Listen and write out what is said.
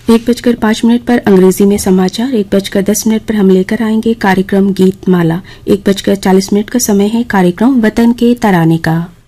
1:05 पर अंग्रेजी में समाचार। 1:10 पर हम लेकर आएंगे कार्यक्रम गीत माला। 1:40 का समय है कार्यक्रम वतन के तराने का।